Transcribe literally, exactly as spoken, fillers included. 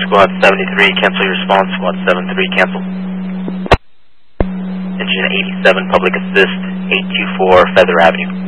Squad seventy-three, cancel your response. Squad seventy-three, cancel. Engine eighty-seven, public assist, eight two four Feather Avenue.